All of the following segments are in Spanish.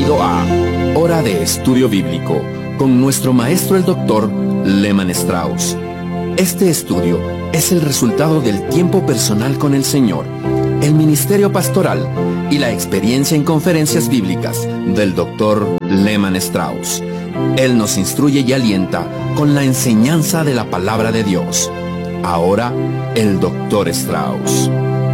Bienvenido a Hora de Estudio Bíblico con nuestro maestro el Dr. Lehman Strauss. Este estudio es el resultado del tiempo personal con el Señor, el ministerio pastoral y la experiencia en conferencias bíblicas del Dr. Lehman Strauss. Él nos instruye y alienta con la enseñanza de la palabra de Dios. Ahora, el Dr. Strauss.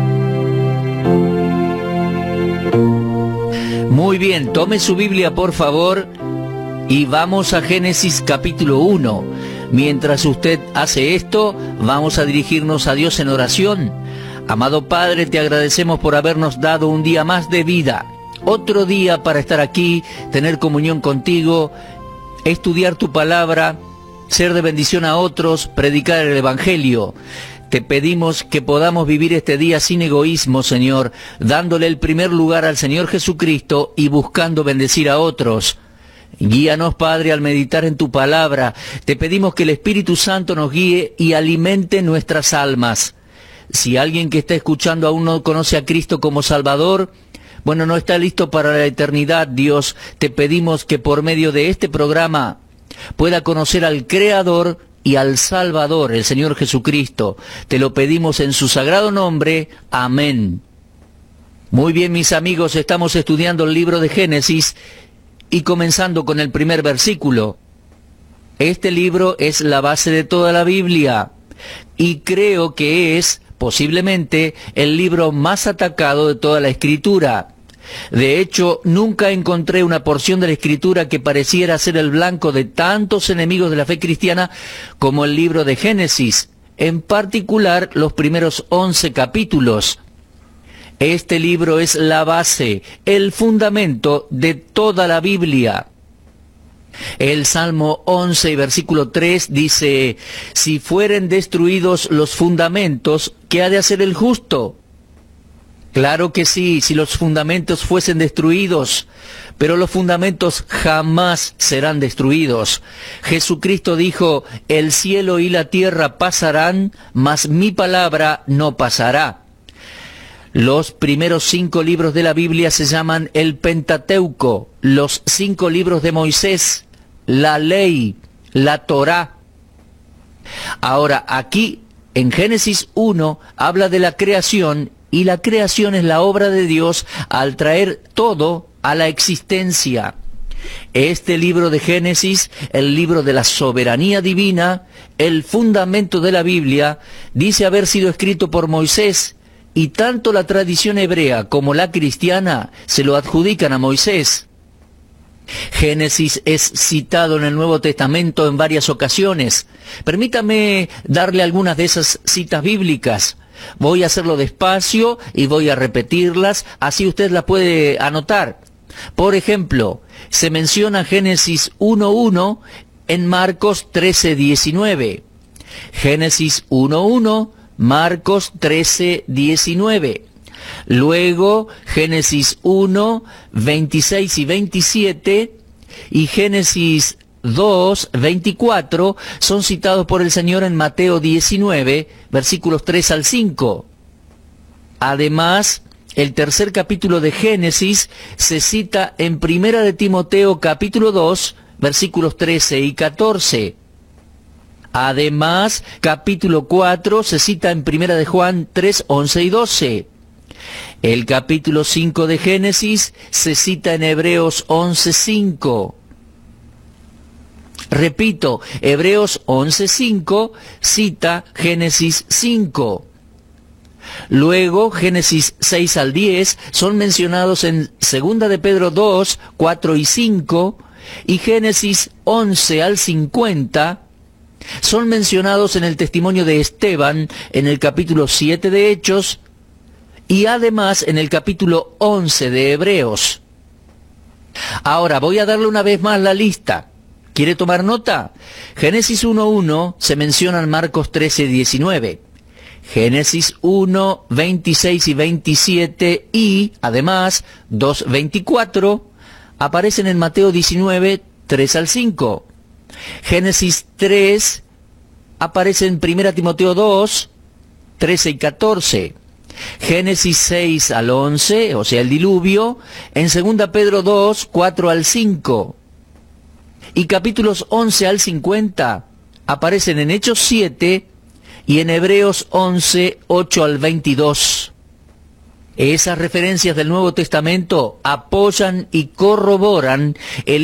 Muy bien, tome su Biblia por favor y vamos a Génesis capítulo 1. Mientras usted hace esto, vamos a dirigirnos a Dios en oración. Amado Padre, te agradecemos por habernos dado un día más de vida, otro día para estar aquí, tener comunión contigo, estudiar tu palabra, ser de bendición a otros, predicar el Evangelio. Te pedimos que podamos vivir este día sin egoísmo, Señor, dándole el primer lugar al Señor Jesucristo y buscando bendecir a otros. Guíanos, Padre, al meditar en tu palabra. Te pedimos que el Espíritu Santo nos guíe y alimente nuestras almas. Si alguien que está escuchando aún no conoce a Cristo como Salvador, bueno, no está listo para la eternidad, Dios, te pedimos que por medio de este programa pueda conocer al Creador y al Salvador, el Señor Jesucristo. Te lo pedimos en su sagrado nombre. Amén. Muy bien, mis amigos, estamos estudiando el libro de Génesis y comenzando con el primer versículo. Este libro es la base de toda la Biblia y creo que es posiblemente el libro más atacado de toda la Escritura. De hecho, nunca encontré una porción de la Escritura que pareciera ser el blanco de tantos enemigos de la fe cristiana como el libro de Génesis, en particular los primeros 11 capítulos. Este libro es la base, el fundamento de toda la Biblia. El Salmo 11 y versículo 3 dice: si fueren destruidos los fundamentos, ¿qué ha de hacer el justo? Claro que sí, si los fundamentos fuesen destruidos, pero los fundamentos jamás serán destruidos. Jesucristo dijo: el cielo y la tierra pasarán, mas mi palabra no pasará. Los primeros 5 libros de la Biblia se llaman el Pentateuco, los 5 libros de Moisés, la ley, la Torá. Ahora, aquí, en Génesis 1, habla de la creación, y la creación es la obra de Dios al traer todo a la existencia. Este libro de Génesis, el libro de la soberanía divina, el fundamento de la Biblia, dice haber sido escrito por Moisés, y tanto la tradición hebrea como la cristiana se lo adjudican a Moisés. Génesis es citado en el Nuevo Testamento en varias ocasiones. Permítame darle algunas de esas citas bíblicas. Voy a hacerlo despacio y voy a repetirlas, así usted las puede anotar. Por ejemplo, se menciona Génesis 1.1 en Marcos 13.19. Génesis 1.1, Marcos 13.19. Luego, Génesis 1, 26 y 27 y Génesis 2, 24 son citados por el Señor en Mateo 19, versículos 3 al 5. Además, el tercer capítulo de Génesis se cita en Primera de Timoteo capítulo 2, versículos 13 y 14. Además, capítulo 4 se cita en Primera de Juan 3, 11 y 12. El capítulo 5 de Génesis se cita en Hebreos 11, 5. Repito, Hebreos 11:5 cita Génesis 5. Luego, Génesis 6 al 10 son mencionados en 2 de Pedro 2, 4 y 5, y Génesis 11 al 50 son mencionados en el testimonio de Esteban en el capítulo 7 de Hechos, y además en el capítulo 11 de Hebreos. Ahora, voy a darle una vez más la lista. ¿Quiere tomar nota? Génesis 1.1 se menciona en Marcos 13.19. Génesis 1, 26 y 27 y, además, 2.24 aparecen en Mateo 19, 3 al 5. Génesis 3 aparece en 1 Timoteo 2, 13 y 14. Génesis 6 al 11, o sea, el diluvio, en 2 Pedro 2, 4 al 5. Y capítulos 11 al 50 aparecen en Hechos 7 y en Hebreos 11, 8 al 22. Esas referencias del Nuevo Testamento apoyan y corroboran el